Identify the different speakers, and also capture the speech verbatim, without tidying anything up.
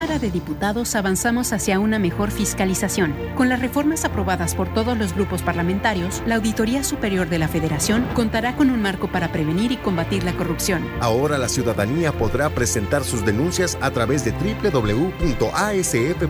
Speaker 1: Cámara de Diputados avanzamos hacia una mejor fiscalización. Con las reformas aprobadas por todos los grupos parlamentarios, la Auditoría Superior de la Federación contará con un marco para prevenir y combatir la corrupción.
Speaker 2: Ahora la ciudadanía podrá presentar sus denuncias a través de doble u doble u doble u punto a s f